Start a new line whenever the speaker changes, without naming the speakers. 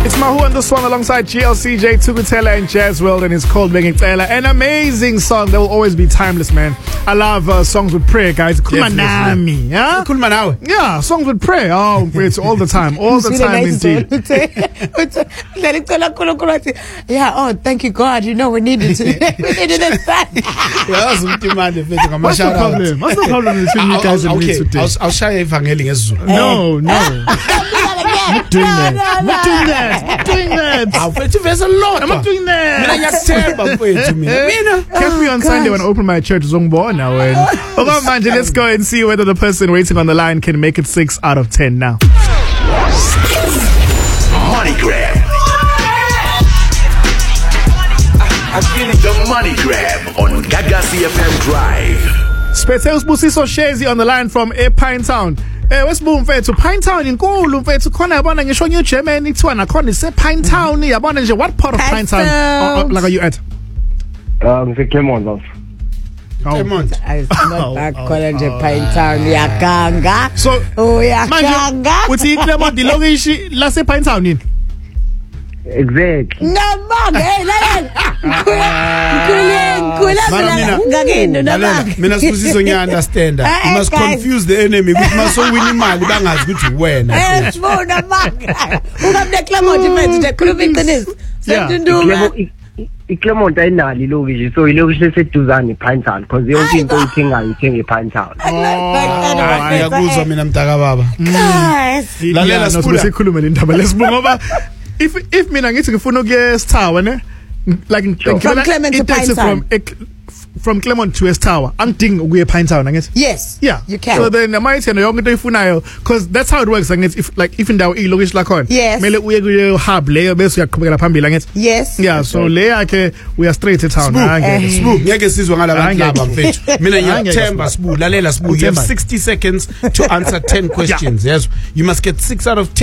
It's Mahu on this one alongside GLCJ, Tukutela and Jazz World, and it's called Bengicela. An amazing song that will always be timeless, man. I love songs with prayer, guys. Kumanami, yeah? Yeah, songs with prayer. Oh, it's all the time. All the time indeed.
Yeah, oh, thank you, God. You know, we needed to. We needed it.
What's the problem? What's the problem between you guys and me today?
I'll share Evangelion.
No. Not doing that.
I'll bet you there's a lot.
I'm not doing that. Catch me on Sunday when I open my church Zongbo now. Let's go and see whether the person waiting on the line can make it 6 out of 10 now.
Money Grab. The Money Grab on Gaga CFM Drive.
Speteus Busiso Shezi on the line from Pine Town. What's boom fair to Pine Town in Gulu fair to Kona Abana and show you German it's one I call it say Pine Town near Abana. What part of Pine Town like are you at?
The Clermont.
Clermont.
It's not that calling the Pine Town Yakanga.
So
Yakanga.
What's the Clermont the logish last Pine Town in?
Exactly.
No man,
Mina Susiso nya understand that. You must confuse the enemy with my so winning man the bang has good to win.
It's for the man. Who have the Clermont defense the club in this.
Clermont ayinali lokishi so ilokishi eseduzane Pine Town because the only into ithengayo ithenge Pine Town.
Ayakuzwa mina mtaka baba.
Lalela sikhulume le ndaba lesibunga ngoba if mina ngithi ngifuna ukuya eStower ne like
from Clermont to Pine Town.
From Clermont to Tower, angidingi ukuya Pine Town angithi.
Yes.
Yeah.
You can.
So then amayithi yonke into ifunayo because that's how it works angithi if indawo ilokishi la khona.
Yes.
Mele uye kuye hub leyo bese uyaqhubekela phambili angithi.
Yes.
Yeah, so le yakhe we are straight to town.
Sbu ngeke sizwe ngalabantu laba mfethu. Mina ngiyathemba Sbu lalela Sbu you have 60 seconds to answer 10 questions. Yes. You must get 6 out of 10.